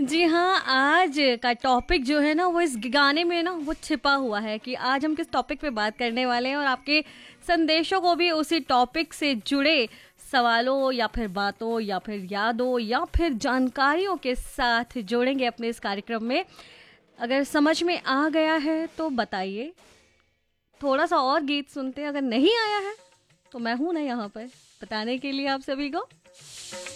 जी हाँ, आज का टॉपिक जो है ना वो इस गाने में ना वो छिपा हुआ है कि आज हम किस टॉपिक पे बात करने वाले हैं, और आपके संदेशों को भी उसी टॉपिक से जुड़े सवालों या फिर बातों या फिर यादों या फिर जानकारियों के साथ जोड़ेंगे अपने इस कार्यक्रम में। अगर समझ में आ गया है तो बताइए, थोड़ा सा और गीत सुनते हैं। अगर नहीं आया है तो मैं हूं ना यहाँ पर बताने के लिए आप सभी को।